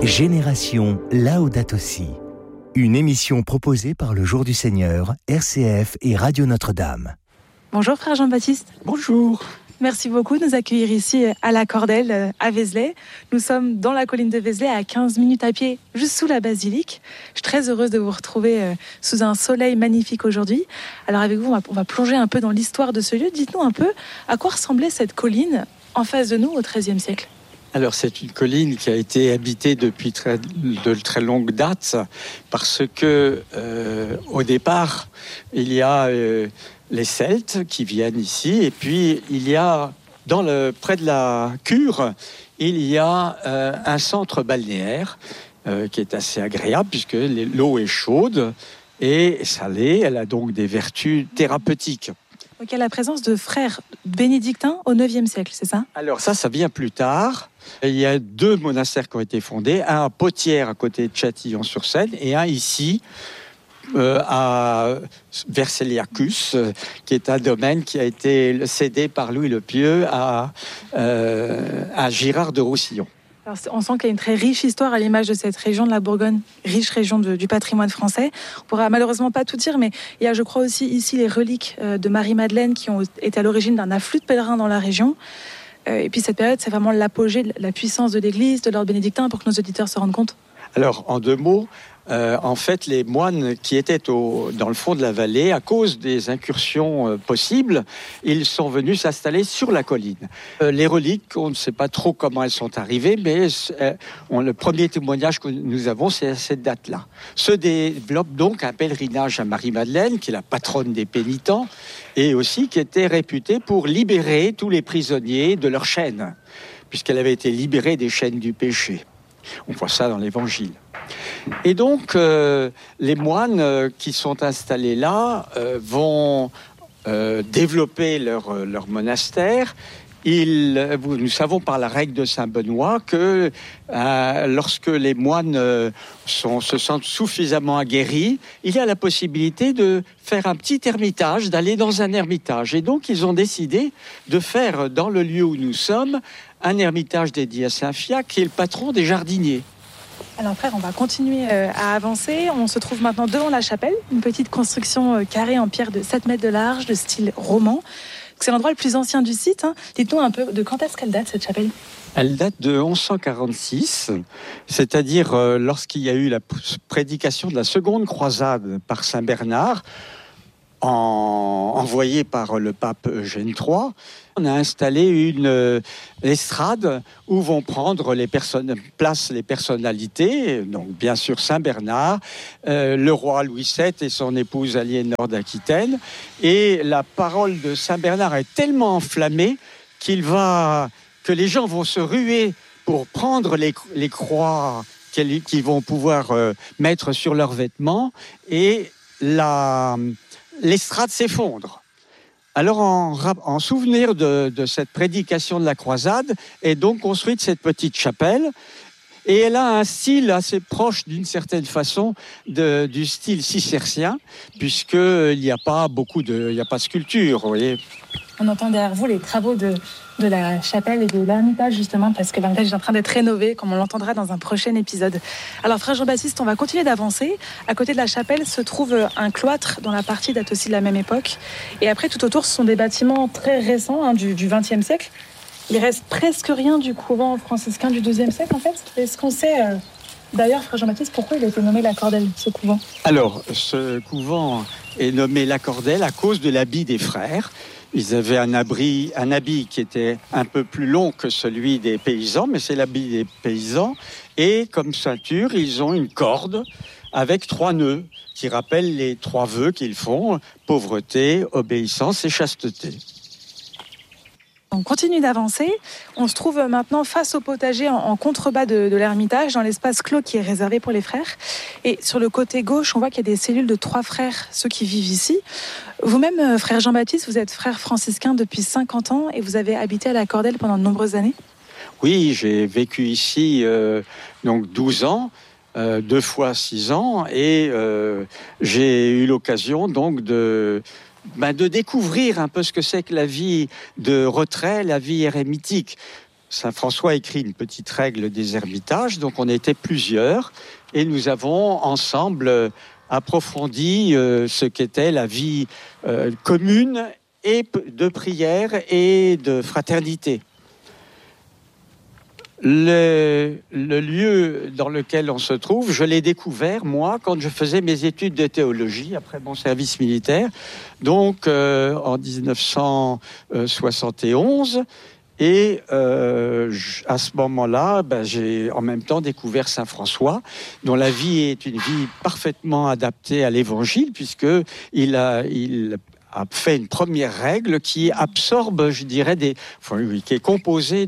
Génération Laudato Si, une émission proposée par le Jour du Seigneur, RCF et Radio Notre-Dame. Bonjour frère Jean-Baptiste. Bonjour. Merci beaucoup de nous accueillir ici à la Cordelle, à Vézelay. Nous sommes dans la colline de Vézelay, à 15 minutes à pied, juste sous la basilique. Je suis très heureuse de vous retrouver sous un soleil magnifique aujourd'hui. Alors avec vous, on va plonger un peu dans l'histoire de ce lieu. Dites-nous un peu à quoi ressemblait cette colline en face de nous au XIIIe siècle. Alors c'est une colline qui a été habitée depuis de très longue date parce que au départ il y a les Celtes qui viennent ici et puis il y a près de la cure il y a un centre balnéaire qui est assez agréable puisque l'eau est chaude et salée. Elle a donc des vertus thérapeutiques. Donc il y a la présence de frères bénédictins au IXe siècle, c'est ça ? Alors ça vient plus tard. Il y a 2 monastères qui ont été fondés, un à Potières à côté de Châtillon-sur-Seine et un ici à Verseliacus, qui est un domaine qui a été cédé par Louis le Pieux à Girard de Roussillon. Alors, on sent qu'il y a une très riche histoire à l'image de cette région de la Bourgogne, riche région du patrimoine français. On pourra malheureusement pas tout dire, mais il y a, je crois, aussi ici les reliques de Marie-Madeleine qui ont été à l'origine d'un afflux de pèlerins dans la région. Et puis cette période, c'est vraiment l'apogée de la puissance de l'Église, de l'ordre bénédictin, pour que nos auditeurs se rendent compte. Alors, en 2 mots, en fait, les moines qui étaient dans le fond de la vallée, à cause des incursions possibles, ils sont venus s'installer sur la colline. Les reliques, on ne sait pas trop comment elles sont arrivées, mais le premier témoignage que nous avons, c'est à cette date-là. Se développe donc un pèlerinage à Marie-Madeleine, qui est la patronne des pénitents, et aussi qui était réputée pour libérer tous les prisonniers de leurs chaînes, puisqu'elle avait été libérée des chaînes du péché. On voit ça dans l'Évangile. Et donc, les moines qui sont installés là vont développer leur monastère. Nous savons par la règle de Saint-Benoît que lorsque les moines se sentent suffisamment aguerris, il y a la possibilité de faire un petit ermitage, d'aller dans un ermitage. Et donc, ils ont décidé de faire dans le lieu où nous sommes un ermitage dédié à Saint Fiacre, qui est le patron des jardiniers. Alors frère, on va continuer à avancer. On se trouve maintenant devant la chapelle, une petite construction carrée en pierre de 7 mètres de large, de style roman. C'est l'endroit le plus ancien du site. Dites-nous un peu, de quand est-ce qu'elle date, cette chapelle ? Elle date de 1146, c'est-à-dire lorsqu'il y a eu la prédication de la seconde croisade par Saint Bernard, envoyé par le pape Eugène III. On a installé une estrade où vont prendre place les personnalités, donc bien sûr Saint Bernard, le roi Louis VII et son épouse Aliénor d'Aquitaine. Et la parole de Saint Bernard est tellement enflammée que les gens vont se ruer pour prendre les croix qu'ils vont pouvoir mettre sur leurs vêtements, et l'estrade s'effondre. Alors, en souvenir de cette prédication de la croisade, est donc construite cette petite chapelle, et elle a un style assez proche, d'une certaine façon, du style cistercien, puisqu'il n'y a pas de sculpture, vous voyez. On entend derrière vous les travaux de la chapelle et de l'ermitage, justement, parce que l'ermitage est en train d'être rénové, comme on l'entendra dans un prochain épisode. Alors, frère Jean-Baptiste, on va continuer d'avancer. À côté de la chapelle se trouve un cloître dont la partie date aussi de la même époque. Et après, tout autour, ce sont des bâtiments très récents, du XXe siècle. Il reste presque rien du couvent franciscain du XIIe siècle, en fait. Est-ce qu'on sait, d'ailleurs, frère Jean-Baptiste, pourquoi il a été nommé la Cordelle, ce couvent ? Alors, ce couvent est nommé la Cordelle à cause de l'habit des frères. Ils avaient un habit qui était un peu plus long que celui des paysans, mais c'est l'habit des paysans. Et comme ceinture, ils ont une corde avec 3 nœuds qui rappellent les 3 vœux qu'ils font: pauvreté, obéissance et chasteté. On continue d'avancer. On se trouve maintenant face au potager en contrebas de l'ermitage, dans l'espace clos qui est réservé pour les frères. Et sur le côté gauche, on voit qu'il y a des cellules de 3 frères, ceux qui vivent ici. Vous-même, frère Jean-Baptiste, vous êtes frère franciscain depuis 50 ans et vous avez habité à la Cordelle pendant de nombreuses années ? Oui, j'ai vécu ici donc 12 ans. 2 fois 6 ans, et j'ai eu l'occasion donc de découvrir un peu ce que c'est que la vie de retrait, la vie érémitique. Saint François écrit une petite règle des ermitages, donc on était plusieurs, et nous avons ensemble approfondi ce qu'était la vie commune et de prière et de fraternité. Le lieu dans lequel on se trouve, je l'ai découvert, moi, quand je faisais mes études de théologie, après mon service militaire, donc en 1971. Et à ce moment-là, j'ai en même temps découvert Saint François, dont la vie est une vie parfaitement adaptée à l'Évangile, puisqu'il a fait une première règle qui absorbe, je dirais, qui est composée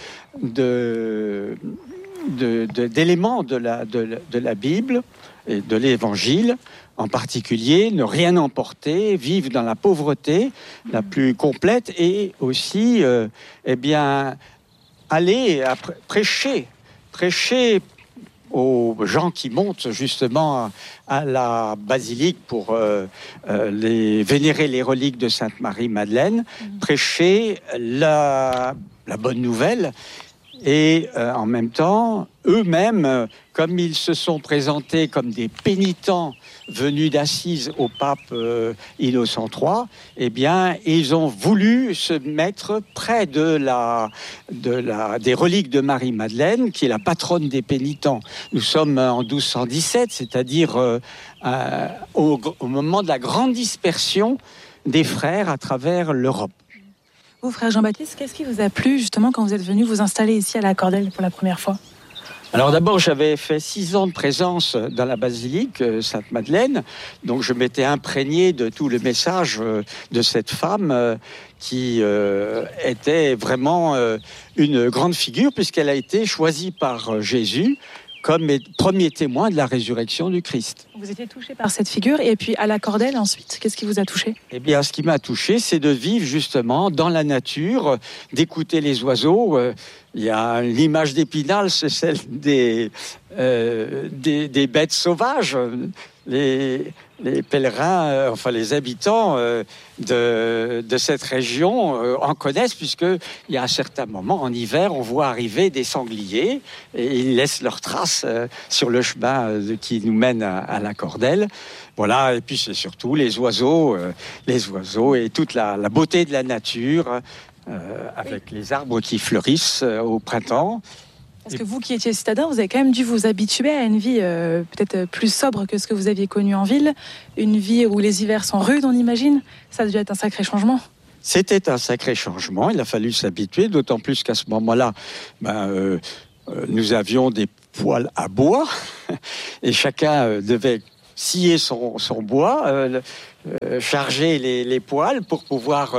d'éléments de la Bible et de l'Évangile, en particulier ne rien emporter, vivre dans la pauvreté la plus complète et aussi aller prêcher aux gens qui montent justement à la basilique pour vénérer les reliques de Sainte Marie-Madeleine, prêcher la bonne nouvelle. Et en même temps, eux-mêmes, comme ils se sont présentés comme des pénitents venus d'Assise au pape Innocent III, eh bien, ils ont voulu se mettre près des reliques de Marie-Madeleine, qui est la patronne des pénitents. Nous sommes en 1217, c'est-à-dire au moment de la grande dispersion des frères à travers l'Europe. Vous, frère Jean-Baptiste, qu'est-ce qui vous a plu justement quand vous êtes venu vous installer ici à la Cordelle pour la première fois ? Alors d'abord, j'avais fait 6 ans de présence dans la basilique Sainte-Madeleine, donc je m'étais imprégné de tout le message de cette femme qui était vraiment une grande figure, puisqu'elle a été choisie par Jésus comme premier témoin de la résurrection du Christ. Vous étiez touché par cette figure, et puis à la Cordelle ensuite, qu'est-ce qui vous a touché ? Eh bien, ce qui m'a touché, c'est de vivre justement dans la nature, d'écouter les oiseaux. Il y a l'image d'Épinal, c'est celle des bêtes sauvages. Les pèlerins, les habitants de cette région en connaissent, puisqu'il y a un certain moment, en hiver, on voit arriver des sangliers et ils laissent leurs traces sur le chemin qui nous mène à la Cordelle. Voilà, et puis c'est surtout les oiseaux et toute la beauté de la nature, avec les arbres qui fleurissent au printemps. Parce que vous qui étiez citadin, vous avez quand même dû vous habituer à une vie peut-être plus sobre que ce que vous aviez connu en ville. Une vie où les hivers sont rudes, on imagine. Ça a dû être un sacré changement. C'était un sacré changement. Il a fallu s'habituer, d'autant plus qu'à ce moment-là, nous avions des poêles à bois et chacun devait scier son bois, charger les poêles pour pouvoir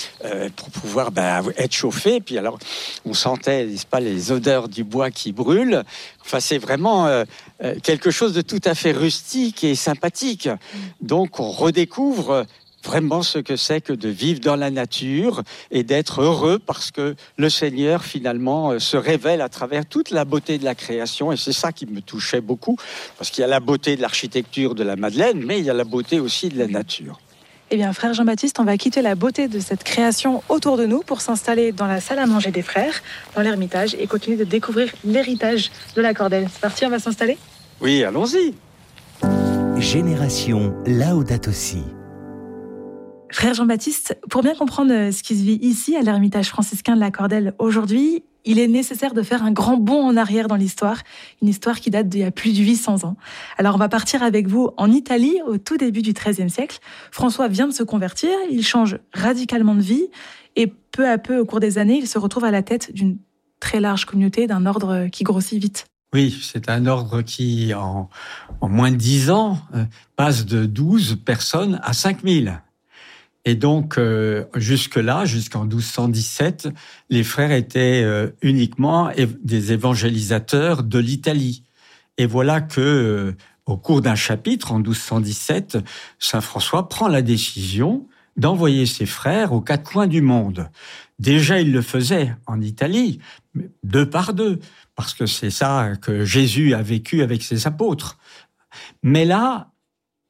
être chauffé. Puis alors, on sentait, n'est-ce pas, les odeurs du bois qui brûle. Enfin, c'est vraiment quelque chose de tout à fait rustique et sympathique. Donc, on redécouvre vraiment ce que c'est que de vivre dans la nature et d'être heureux parce que le Seigneur finalement se révèle à travers toute la beauté de la création, et c'est ça qui me touchait beaucoup, parce qu'il y a la beauté de l'architecture de la Madeleine, mais il y a la beauté aussi de la nature. Eh bien, frère Jean-Baptiste, on va quitter la beauté de cette création autour de nous pour s'installer dans la salle à manger des frères, dans l'Ermitage, et continuer de découvrir l'héritage de la Cordelle. C'est parti, on va s'installer ? Oui, allons-y. Génération Laudato Si. Frère Jean-Baptiste, pour bien comprendre ce qui se vit ici, à l'Ermitage franciscain de la Cordelle aujourd'hui, il est nécessaire de faire un grand bond en arrière dans l'histoire, une histoire qui date d'il y a plus de 800 ans. Alors on va partir avec vous en Italie, au tout début du XIIIe siècle. François vient de se convertir, il change radicalement de vie, et peu à peu, au cours des années, il se retrouve à la tête d'une très large communauté, d'un ordre qui grossit vite. Oui, c'est un ordre qui, en moins de 10 ans, passe de 12 personnes à 5000. Et donc, jusque-là, jusqu'en 1217, les frères étaient uniquement des évangélisateurs de l'Italie. Et voilà que, au cours d'un chapitre, en 1217, Saint François prend la décision d'envoyer ses frères aux 4 coins du monde. Déjà, il le faisait en Italie, 2 par 2, parce que c'est ça que Jésus a vécu avec ses apôtres. Mais là,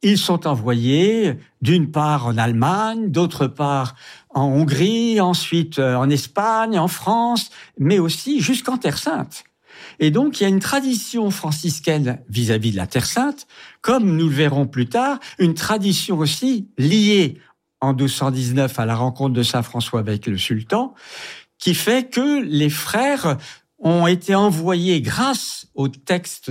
ils sont envoyés d'une part en Allemagne, d'autre part en Hongrie, ensuite en Espagne, en France, mais aussi jusqu'en Terre Sainte. Et donc, il y a une tradition franciscaine vis-à-vis de la Terre Sainte, comme nous le verrons plus tard, une tradition aussi liée en 1219 à la rencontre de Saint François avec le sultan, qui fait que les frères ont été envoyés grâce au texte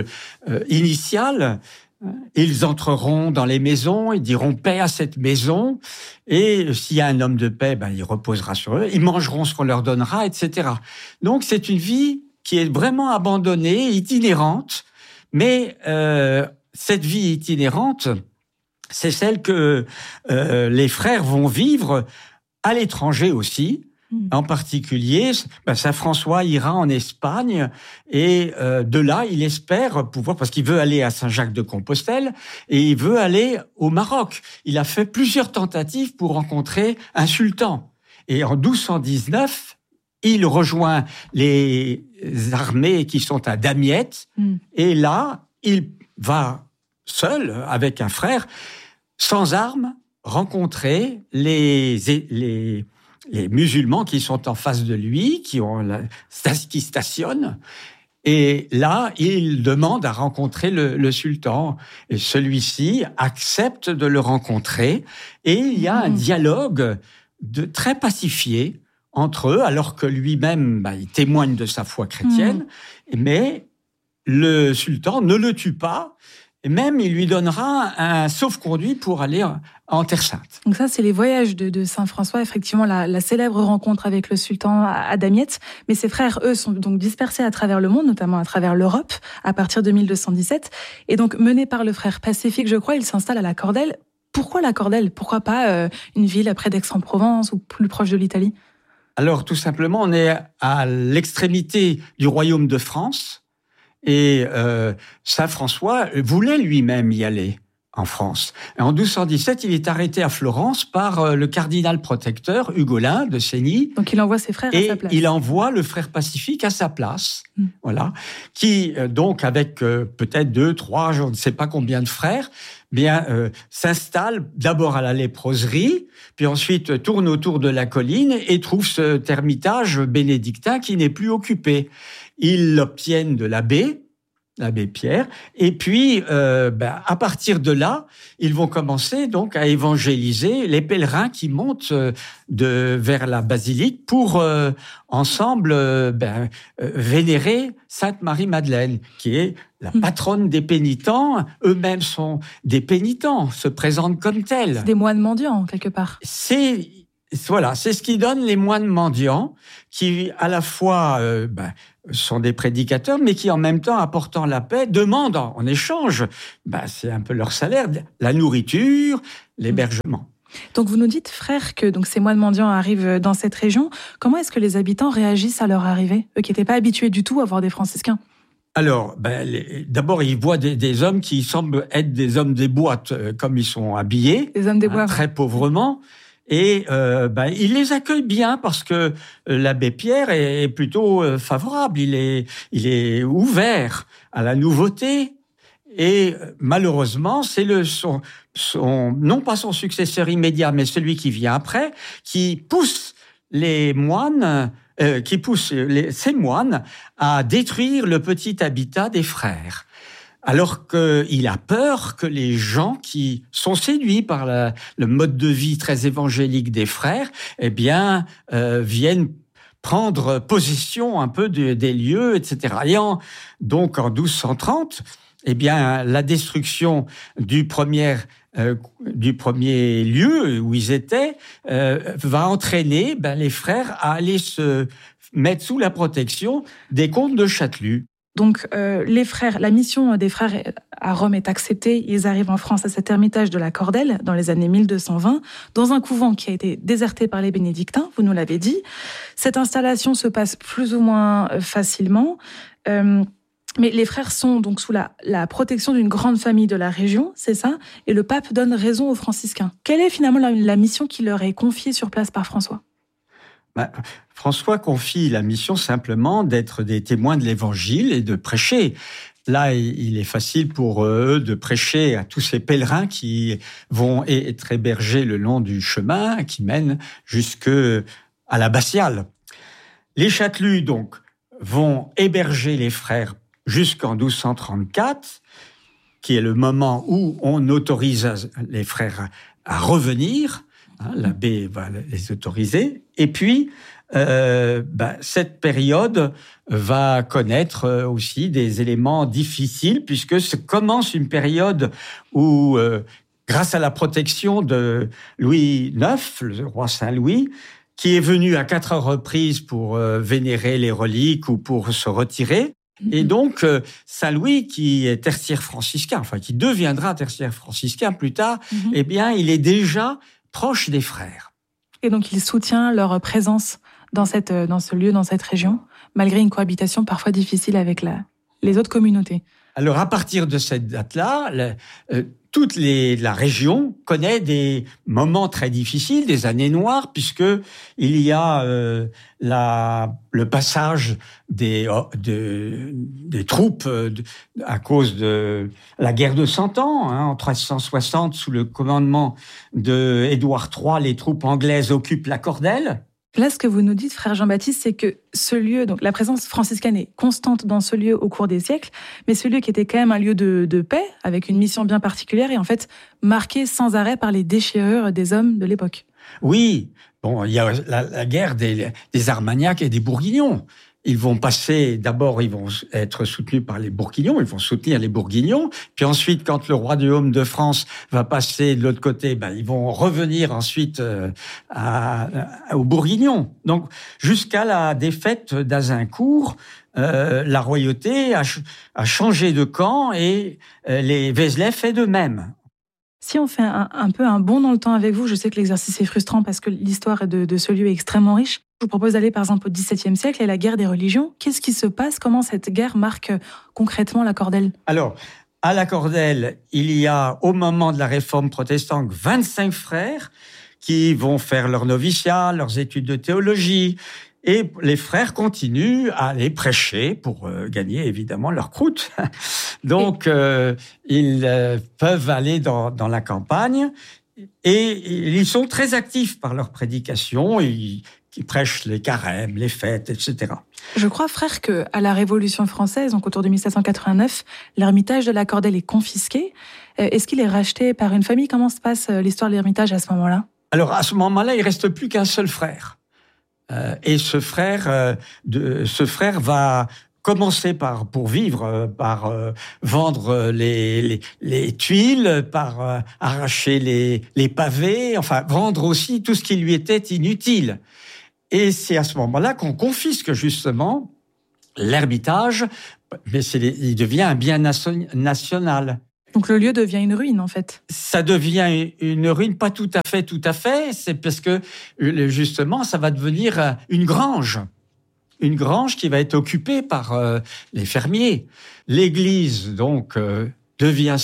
initial. Ils entreront dans les maisons, ils diront paix à cette maison, et s'il y a un homme de paix, il reposera sur eux, ils mangeront ce qu'on leur donnera, etc. Donc c'est une vie qui est vraiment abandonnée, itinérante, mais cette vie itinérante, c'est celle que les frères vont vivre à l'étranger aussi. En particulier, Saint François ira en Espagne et de là, il espère pouvoir, parce qu'il veut aller à Saint-Jacques-de-Compostelle et il veut aller au Maroc. Il a fait plusieurs tentatives pour rencontrer un sultan. Et en 1219, il rejoint les armées qui sont à Damiette et là, il va seul, avec un frère, sans armes, rencontrer les musulmans qui sont en face de lui, qui stationnent. Et là, il demande à rencontrer le sultan. Et celui-ci accepte de le rencontrer. Et il y a un dialogue très pacifié entre eux, alors que lui-même, il témoigne de sa foi chrétienne. Mais le sultan ne le tue pas. Et même, il lui donnera un sauf-conduit pour aller en Terre Sainte. Donc ça, c'est les voyages de Saint François, effectivement, la célèbre rencontre avec le sultan à Damiette. Mais ses frères, eux, sont donc dispersés à travers le monde, notamment à travers l'Europe, à partir de 1217. Et donc, menés par le frère Pacifique, je crois, ils s'installent à la Cordelle. Pourquoi la Cordelle ? Pourquoi pas une ville près d'Aix-en-Provence ou plus proche de l'Italie ? Alors, tout simplement, on est à l'extrémité du royaume de France. Et Saint François voulait lui-même y aller en France. Et en 1217, il est arrêté à Florence par le cardinal protecteur Hugolin de Séni. Donc il envoie ses frères à sa place. Et il envoie le frère Pacifique à sa place, voilà, qui donc avec peut-être 2, 3, je ne sais pas combien de frères, s'installe d'abord à la léproserie, puis ensuite tourne autour de la colline et trouve ce ermitage bénédictin qui n'est plus occupé. Ils l'obtiennent de l'abbé Pierre, et puis à partir de là, ils vont commencer donc à évangéliser les pèlerins qui montent vers la basilique pour ensemble vénérer Sainte Marie-Madeleine, qui est la patronne des pénitents. Eux-mêmes sont des pénitents, se présentent comme tels. C'est des moines mendiants, quelque part. C'est ce qui donne les moines mendiants, qui à la fois sont des prédicateurs, mais qui en même temps, apportant la paix, demandent en échange, c'est un peu leur salaire, la nourriture, l'hébergement. Donc vous nous dites, frère, que donc ces moines mendiants arrivent dans cette région. Comment est-ce que les habitants réagissent à leur arrivée, eux qui n'étaient pas habitués du tout à voir des franciscains ? Alors, d'abord, ils voient des hommes qui semblent être des hommes des boîtes, comme ils sont habillés, des hommes des bois, très pauvrement. Et il les accueille bien parce que l'abbé Pierre est plutôt favorable. Il est ouvert à la nouveauté. Et malheureusement, c'est non pas son successeur immédiat, mais celui qui vient après, qui pousse les moines, ces moines à détruire le petit habitat des frères. Alors qu'il a peur que les gens qui sont séduits par le mode de vie très évangélique des frères, viennent prendre possession un peu des lieux, etc. Et donc en 1230, la destruction du premier lieu où ils étaient va entraîner les frères à aller se mettre sous la protection des comtes de Châtelus. Donc, les frères, la mission des frères à Rome est acceptée. Ils arrivent en France à cet ermitage de la Cordelle dans les années 1220, dans un couvent qui a été déserté par les bénédictins, vous nous l'avez dit. Cette installation se passe plus ou moins facilement. Mais les frères sont donc sous la protection d'une grande famille de la région, c'est ça ? Et le pape donne raison aux franciscains. Quelle est finalement la mission qui leur est confiée sur place par François ? François confie la mission simplement d'être des témoins de l'Évangile et de prêcher. Là, il est facile pour eux de prêcher à tous ces pèlerins qui vont être hébergés le long du chemin qui mène jusque à l'abbatiale. Les châtelus, donc, vont héberger les frères jusqu'en 1234, qui est le moment où on autorise les frères à revenir. L'abbé va les autoriser. Et puis, cette période va connaître aussi des éléments difficiles, puisque se commence une période où, grâce à la protection de Louis IX, le roi Saint-Louis, qui est venu à 4 reprises pour vénérer les reliques ou pour se retirer, et donc, Saint-Louis, qui est tertiaire franciscain, enfin, qui deviendra tertiaire franciscain plus tard, eh bien, il est déjà proche des frères. Et donc, il soutient leur présence dans ce lieu, dans cette région, malgré une cohabitation parfois difficile avec les autres communautés. Alors, à partir de cette date-là, toute la région connaît des moments très difficiles, des années noires, puisque il y a le passage des troupes à cause de la guerre de 100 ans. En 1360, sous le commandement de Édouard III, les troupes anglaises occupent la Cordelle. Là, ce que vous nous dites, frère Jean-Baptiste, c'est que ce lieu, donc la présence franciscaine est constante dans ce lieu au cours des siècles, mais ce lieu qui était quand même un lieu de paix, avec une mission bien particulière, est en fait marqué sans arrêt par les déchirures des hommes de l'époque. Oui, bon, il y a la guerre des Armagnacs et des Bourguignons. Ils vont être soutenus par les Bourguignons, ils vont soutenir les Bourguignons, puis ensuite, quand le royaume de France va passer de l'autre côté, ils vont revenir ensuite aux Bourguignons. Donc, jusqu'à la défaite d'Azincourt, la royauté a changé de camp et les Vézelay fait de même. Si on fait un peu un bond dans le temps avec vous, je sais que l'exercice est frustrant parce que l'histoire de ce lieu est extrêmement riche. Je vous propose d'aller par exemple au XVIIe siècle et la guerre des religions. Qu'est-ce qui se passe? Comment cette guerre marque concrètement la Cordelle? Alors, à la Cordelle, il y a au moment de la réforme protestante 25 frères qui vont faire leur noviciat, leurs études de théologie. Et les frères continuent à aller prêcher pour gagner évidemment leur croûte. Donc, ils peuvent aller dans la campagne et ils sont très actifs par leur prédication. Ils prêchent les carêmes, les fêtes, etc. Je crois, frère, qu'à la Révolution française, donc autour de 1789, l'ermitage de la Cordelle est confisqué. Est-ce qu'il est racheté par une famille? Comment se passe l'histoire de l'ermitage à ce moment-là? Alors, à ce moment-là, il ne reste plus qu'un seul frère. Et ce frère va commencer pour vivre, par vendre les tuiles, par arracher les pavés, enfin vendre aussi tout ce qui lui était inutile. Et c'est à ce moment-là qu'on confisque justement l'ermitage, mais il devient un bien national. Donc le lieu devient une ruine, en fait. Ça devient une ruine, pas tout à fait. C'est parce que, justement, ça va devenir une grange. Une grange qui va être occupée par les fermiers. L'église, donc, devient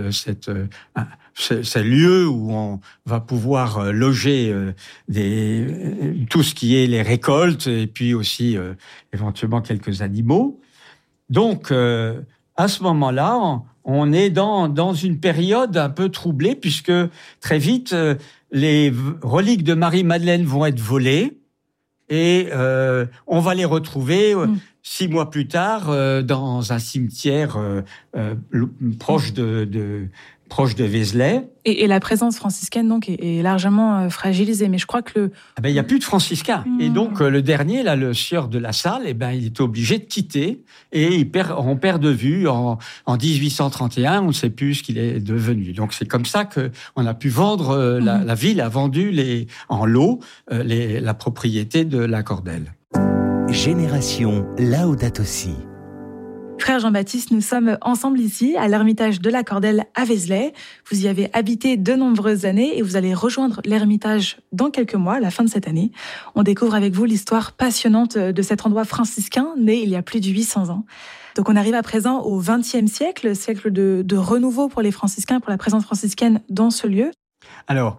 ce lieu où on va pouvoir loger tout ce qui est les récoltes et puis aussi éventuellement quelques animaux. Donc, à ce moment-là, on est dans une période un peu troublée puisque très vite, les reliques de Marie-Madeleine vont être volées et on va les retrouver 6 mois plus tard dans un cimetière proche de Vézelay. Et la présence franciscaine donc est largement fragilisée, mais je crois que il n'y a plus de franciscains. Et donc le dernier, là, le sieur de la Salle, il est obligé de quitter et on perd de vue en 1831, on ne sait plus ce qu'il est devenu. Donc c'est comme ça qu'on a pu vendre, la ville a vendu en lot la propriété de la Cordelle. Génération Laudato Si. Frère Jean-Baptiste, nous sommes ensemble ici, à l'ermitage de la Cordelle à Vézelay. Vous y avez habité de nombreuses années et vous allez rejoindre l'ermitage dans quelques mois, à la fin de cette année. On découvre avec vous l'histoire passionnante de cet endroit franciscain, né il y a plus de 800 ans. Donc on arrive à présent au XXe siècle, siècle de renouveau pour les franciscains, pour la présence franciscaine dans ce lieu. Alors,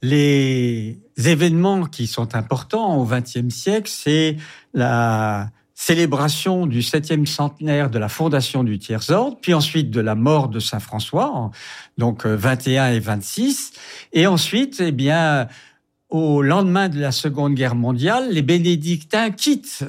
les événements qui sont importants au XXe siècle, c'est la célébration du 7e centenaire de la fondation du Tiers-Ordre, puis ensuite de la mort de Saint François, donc 21 et 26. Et ensuite, au lendemain de la Seconde Guerre mondiale, les bénédictins quittent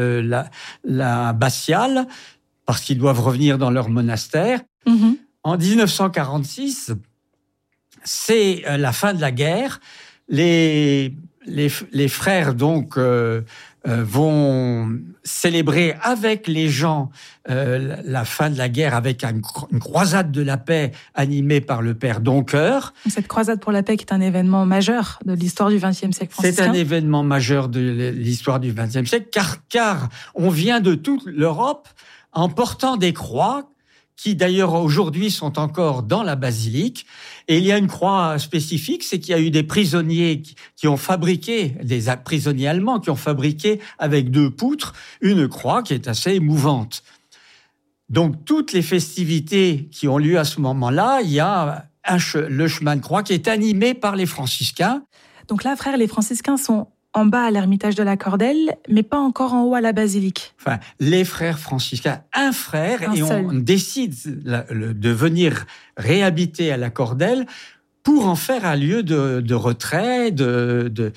l'abbatiale parce qu'ils doivent revenir dans leur monastère. Mmh. En 1946, c'est la fin de la guerre. Les frères donc vont célébrer avec les gens la fin de la guerre avec une croisade de la paix animée par le père Doncoeur. Cette croisade pour la paix qui est un événement majeur de l'histoire du XXe siècle franciscain. C'est un événement majeur de l'histoire du XXe siècle car on vient de toute l'Europe en portant des croix qui d'ailleurs aujourd'hui sont encore dans la basilique. Et il y a une croix spécifique, c'est qu'il y a eu des prisonniers qui ont fabriqué, des prisonniers allemands qui ont fabriqué avec 2 poutres une croix qui est assez émouvante. Donc toutes les festivités qui ont lieu à ce moment-là, il y a le chemin de croix qui est animé par les franciscains. Donc là, frères, les franciscains sont en bas à l'ermitage de la Cordelle, mais pas encore en haut à la basilique. Enfin, les frères franciscains, un frère, on décide de venir réhabiter à la Cordelle pour en faire un lieu de retrait, de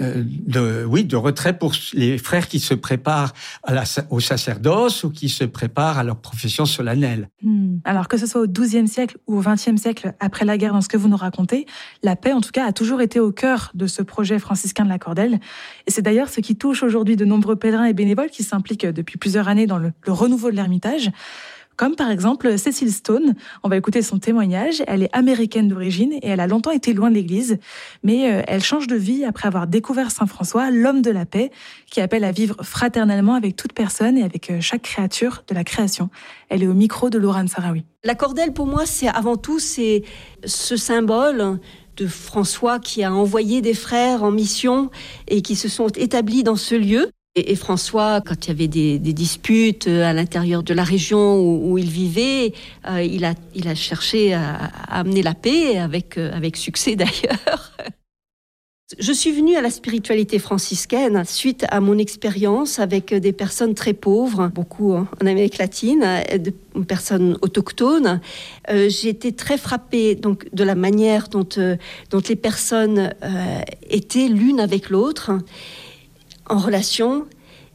retrait pour les frères qui se préparent au sacerdoce ou qui se préparent à leur profession solennelle. Alors que ce soit au XIIe siècle ou au XXe siècle, après la guerre, dans ce que vous nous racontez, la paix, en tout cas, a toujours été au cœur de ce projet franciscain de la Cordelle. Et c'est d'ailleurs ce qui touche aujourd'hui de nombreux pèlerins et bénévoles qui s'impliquent depuis plusieurs années dans le renouveau de l'Ermitage. Comme par exemple Cécile Stone. On va écouter son témoignage. Elle est américaine d'origine et elle a longtemps été loin de l'Église. Mais elle change de vie après avoir découvert Saint François, l'homme de la paix, qui appelle à vivre fraternellement avec toute personne et avec chaque créature de la création. Elle est au micro de Laurent Sarawi. La Cordelle, pour moi, c'est avant tout ce symbole de François qui a envoyé des frères en mission et qui se sont établis dans ce lieu. Et François, quand il y avait des disputes à l'intérieur de la région où il vivait, il a cherché à amener la paix, avec succès d'ailleurs. Je suis venue à la spiritualité franciscaine suite à mon expérience avec des personnes très pauvres, beaucoup en Amérique latine, de personnes autochtones. J'ai été très frappée donc de la manière dont les personnes étaient l'une avec l'autre, en relation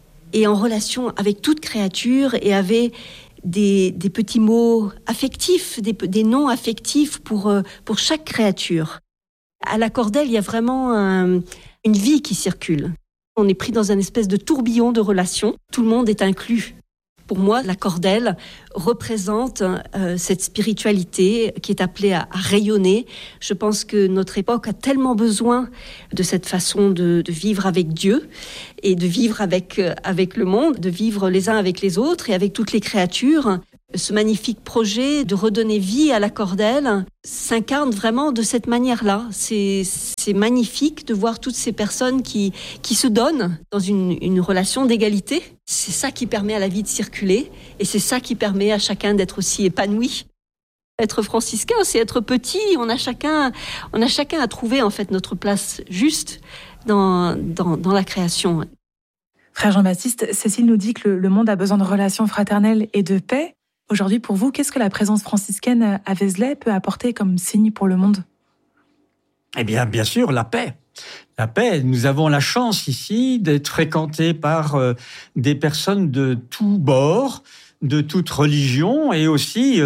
avec toute créature et avait des petits mots affectifs, des noms affectifs pour chaque créature. À la Cordelle, il y a vraiment une vie qui circule. On est pris dans un espèce de tourbillon de relations. Tout le monde est inclus. Pour moi, la Cordelle représente cette spiritualité qui est appelée à rayonner. Je pense que notre époque a tellement besoin de cette façon de vivre avec Dieu et de vivre avec le monde, de vivre les uns avec les autres et avec toutes les créatures. Ce magnifique projet de redonner vie à la Cordelle s'incarne vraiment de cette manière-là. C'est magnifique de voir toutes ces personnes qui se donnent dans une relation d'égalité. C'est ça qui permet à la vie de circuler et c'est ça qui permet à chacun d'être aussi épanoui. Être franciscain, c'est être petit. On a chacun à trouver en fait notre place juste dans la création. Frère Jean-Baptiste, Cécile nous dit que le monde a besoin de relations fraternelles et de paix. Aujourd'hui, pour vous, qu'est-ce que la présence franciscaine à Vézelay peut apporter comme signe pour le monde ? Eh bien sûr, la paix. La paix, nous avons la chance ici d'être fréquentés par des personnes de tous bords, de toute religion, et aussi,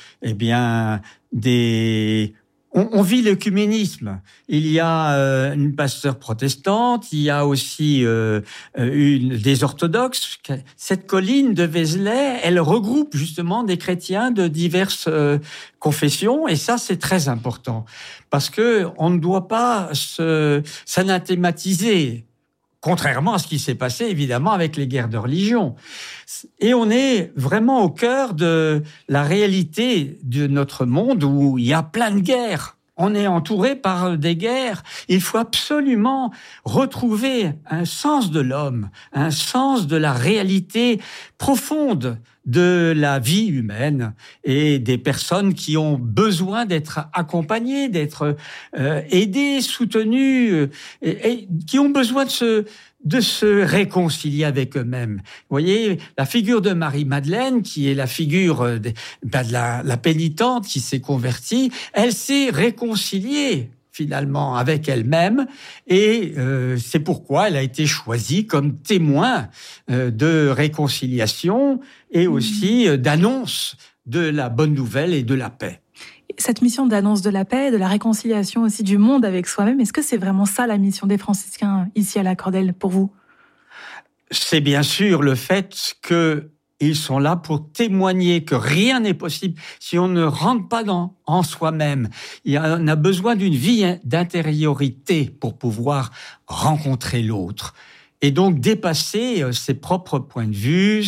On vit l'œcuménisme. Il y a une pasteur protestante, il y a aussi des orthodoxes. Cette colline de Vézelay, elle regroupe justement des chrétiens de diverses confessions, et ça, c'est très important. Parce que on ne doit pas s'anathématiser, contrairement à ce qui s'est passé, évidemment, avec les guerres de religion. Et on est vraiment au cœur de la réalité de notre monde où il y a plein de guerres. On est entouré par des guerres. Il faut absolument retrouver un sens de l'homme, un sens de la réalité profonde de la vie humaine et des personnes qui ont besoin d'être accompagnées, d'être aidées, soutenues, et qui ont besoin de se réconcilier avec eux-mêmes. Vous voyez, la figure de Marie-Madeleine, qui est la figure de la pénitente qui s'est convertie, elle s'est réconciliée finalement avec elle-même, et c'est pourquoi elle a été choisie comme témoin de réconciliation et aussi d'annonce de la bonne nouvelle et de la paix. Cette mission d'annonce de la paix, de la réconciliation aussi du monde avec soi-même, est-ce que c'est vraiment ça la mission des franciscains ici à la Cordelle pour vous ? C'est bien sûr le fait qu'ils sont là pour témoigner que rien n'est possible si on ne rentre pas en soi-même. On a besoin d'une vie d'intériorité pour pouvoir rencontrer l'autre. Et donc dépasser ses propres points de vue,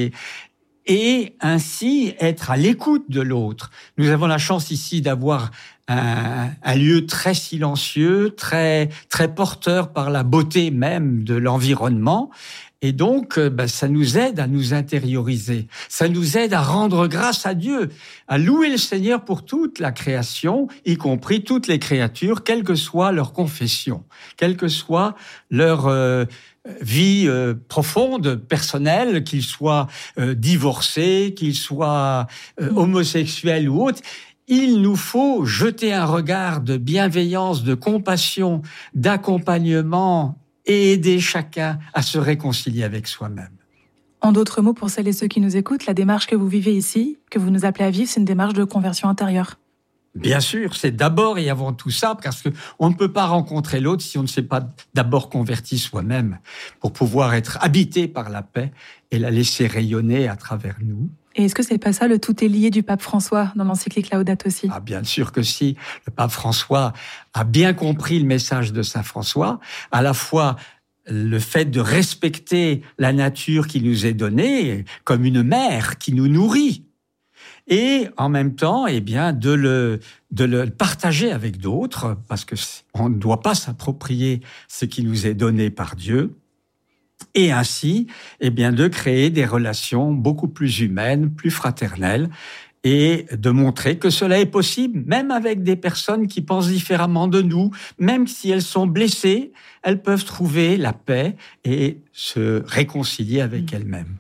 et ainsi être à l'écoute de l'autre. Nous avons la chance ici d'avoir un lieu très silencieux, très, très porteur par la beauté même de l'environnement. Et donc, ça nous aide à nous intérioriser. Ça nous aide à rendre grâce à Dieu, à louer le Seigneur pour toute la création, y compris toutes les créatures, quelle que soit leur confession, quelle que soit leur vie profonde, personnelle, qu'ils soient divorcés, qu'ils soient homosexuels ou autres. Il nous faut jeter un regard de bienveillance, de compassion, d'accompagnement et aider chacun à se réconcilier avec soi-même. En d'autres mots, pour celles et ceux qui nous écoutent, la démarche que vous vivez ici, que vous nous appelez à vivre, c'est une démarche de conversion intérieure. Bien sûr, c'est d'abord et avant tout ça, parce qu'on ne peut pas rencontrer l'autre si on ne s'est pas d'abord converti soi-même, pour pouvoir être habité par la paix et la laisser rayonner à travers nous. Et est-ce que c'est pas ça le tout est lié du pape François dans l'encyclique Laudato Si ? Ah, bien sûr que si. Le pape François a bien compris le message de saint François, à la fois le fait de respecter la nature qui nous est donnée comme une mère qui nous nourrit, et en même temps, de le partager avec d'autres, parce que on ne doit pas s'approprier ce qui nous est donné par Dieu. Et ainsi, de créer des relations beaucoup plus humaines, plus fraternelles, et de montrer que cela est possible, même avec des personnes qui pensent différemment de nous, même si elles sont blessées, elles peuvent trouver la paix et se réconcilier avec elles-mêmes.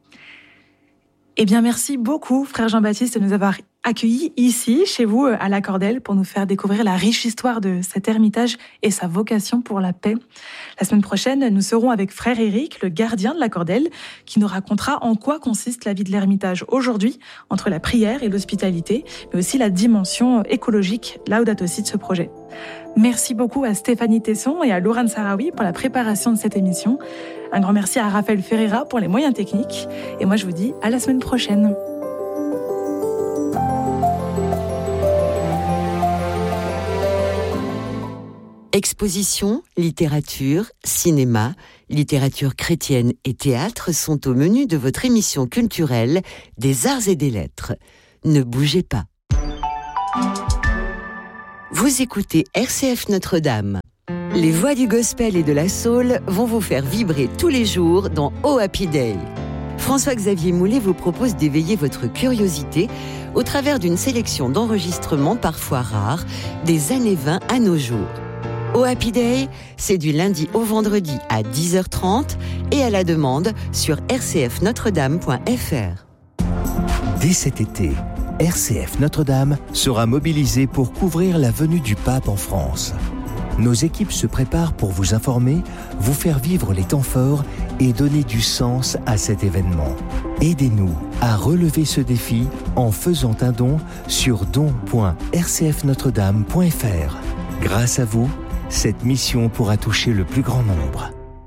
Merci beaucoup, frère Jean-Baptiste, de nous avoir accueillis ici, chez vous, à la Cordelle, pour nous faire découvrir la riche histoire de cet ermitage et sa vocation pour la paix. La semaine prochaine, nous serons avec frère Éric, le gardien de la Cordelle, qui nous racontera en quoi consiste la vie de l'ermitage aujourd'hui, entre la prière et l'hospitalité, mais aussi la dimension écologique, Laudato Si, de ce projet. Merci beaucoup à Stéphanie Tesson et à Laurent Sarawi pour la préparation de cette émission. Un grand merci à Raphaël Ferreira pour les moyens techniques. Et moi, je vous dis à la semaine prochaine. Expositions, littérature, cinéma, littérature chrétienne et théâtre sont au menu de votre émission culturelle des Arts et des Lettres. Ne bougez pas. Vous écoutez RCF Notre-Dame. Les voix du gospel et de la soul vont vous faire vibrer tous les jours dans Oh Happy Day. François-Xavier Moulet vous propose d'éveiller votre curiosité au travers d'une sélection d'enregistrements parfois rares des années 20 à nos jours. Oh Happy Day, c'est du lundi au vendredi à 10h30 et à la demande sur rcfnotredame.fr. Dès cet été, RCF Notre-Dame sera mobilisée pour couvrir la venue du pape en France. Nos équipes se préparent pour vous informer, vous faire vivre les temps forts et donner du sens à cet événement. Aidez-nous à relever ce défi en faisant un don sur don.rcfnotredame.fr. Grâce à vous, cette mission pourra toucher le plus grand nombre.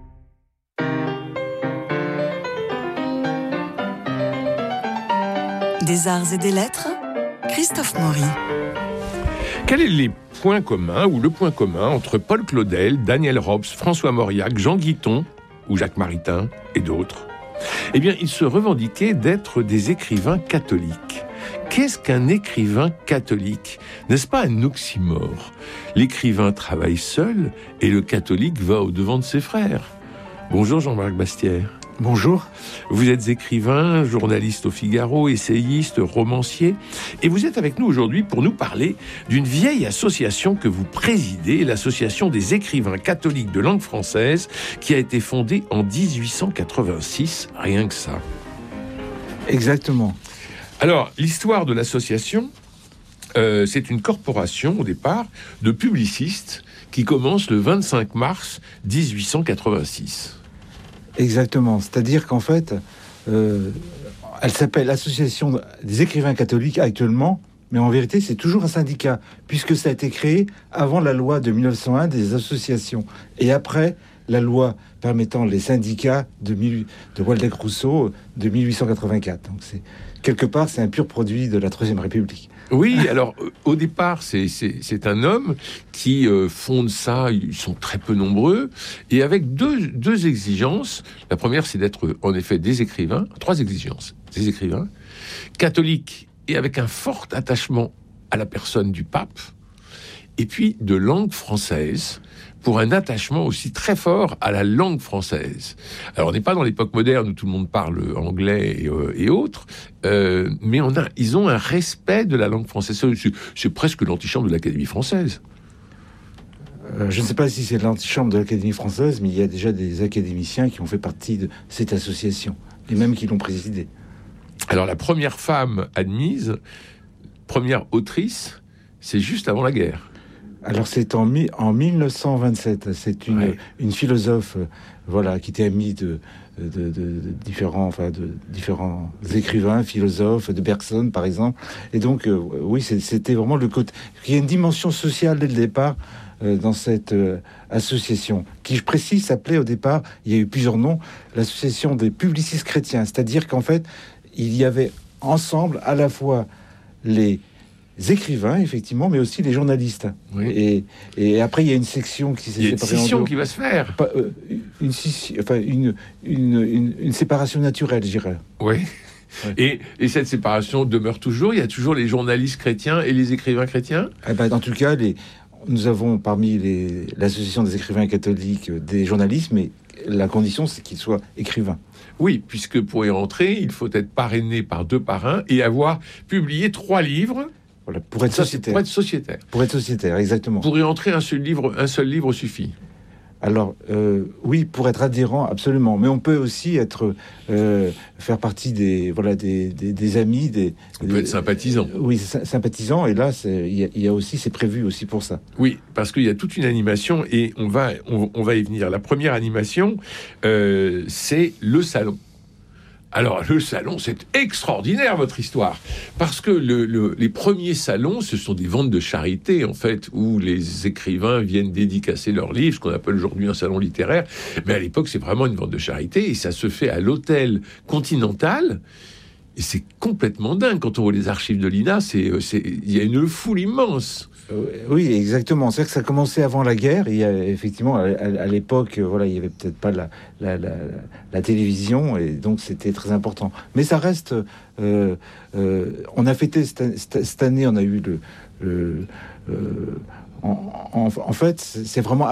Des arts et des lettres, Christophe Maury. Quels sont les points communs ou le point commun entre Paul Claudel, Daniel Robs, François Mauriac, Jean Guiton ou Jacques Maritain et d'autres ? Ils se revendiquaient d'être des écrivains catholiques. Qu'est-ce qu'un écrivain catholique ? N'est-ce pas un oxymore ? L'écrivain travaille seul et le catholique va au-devant de ses frères. Bonjour Jean-Marc Bastière. Bonjour. Vous êtes écrivain, journaliste au Figaro, essayiste, romancier. Et vous êtes avec nous aujourd'hui pour nous parler d'une vieille association que vous présidez, l'association des écrivains catholiques de langue française, qui a été fondée en 1886, rien que ça. Exactement. Alors, l'histoire de l'association, c'est une corporation, au départ, de publicistes qui commence le 25 mars 1886. Exactement. C'est-à-dire qu'en fait, elle s'appelle l'Association des écrivains catholiques actuellement, mais en vérité, c'est toujours un syndicat, puisque ça a été créé avant la loi de 1901 des associations, et après la loi permettant les syndicats de Waldeck-Rousseau de 1884. Donc quelque part, c'est un pur produit de la Troisième République. Oui, alors au départ, c'est un homme qui fonde ça, ils sont très peu nombreux, et avec deux exigences. La première, c'est d'être en effet des écrivains, 3 exigences, des écrivains, catholiques et avec un fort attachement à la personne du pape, et puis de langue française, pour un attachement aussi très fort à la langue française. Alors, on n'est pas dans l'époque moderne où tout le monde parle anglais et autres, mais ils ont un respect de la langue française. C'est presque l'antichambre de l'Académie française. Je ne sais pas si c'est l'antichambre de l'Académie française, mais il y a déjà des académiciens qui ont fait partie de cette association, et même qui l'ont présidée. Alors, la première femme admise, première autrice, c'est juste avant la guerre. Alors c'est en 1927. C'est une philosophe, qui était amie de différents écrivains, philosophes, de Bergson par exemple. Et donc oui, c'était vraiment le côté. Il y a une dimension sociale dès le départ dans cette association, qui, je précise, s'appelait au départ, il y a eu plusieurs noms, l'association des publicistes chrétiens. C'est-à-dire qu'en fait, il y avait ensemble à la fois les écrivains, effectivement, mais aussi les journalistes. Oui. Et après, il y a une section qui s'est séparée. Il y a une scission qui va se faire. Une séparation naturelle, je dirais. Oui. Ouais. Et cette séparation demeure toujours. Il y a toujours les journalistes chrétiens et les écrivains chrétiens. En tout cas, nous avons parmi l'association des écrivains catholiques des journalistes, mais la condition, c'est qu'ils soient écrivains. Oui, puisque pour y rentrer, il faut être parrainé par 2 parrains et avoir publié 3 livres. Voilà, pour être sociétaire. Pour être sociétaire, exactement. Pour y entrer, un seul livre suffit. Alors, oui, pour être adhérent, absolument. Mais on peut aussi faire partie des amis. On peut être sympathisant. Oui, sympathisant. Et là, il y a aussi, c'est prévu aussi pour ça. Oui, parce qu'il y a toute une animation et on va y venir. La première animation, c'est le salon. Alors, le salon, c'est extraordinaire, votre histoire. Parce que les premiers salons, ce sont des ventes de charité, en fait, où les écrivains viennent dédicacer leurs livres, ce qu'on appelle aujourd'hui un salon littéraire. Mais à l'époque, c'est vraiment une vente de charité, et ça se fait à l'hôtel Continental. Et c'est complètement dingue. Quand on voit les archives de l'INA, il y a une foule immense. Oui, exactement. C'est-à-dire que ça commençait avant la guerre. Et effectivement, à l'époque, il y avait peut-être pas la télévision, et donc c'était très important. Mais ça reste. On a fêté cette année. On a eu en fait, c'est vraiment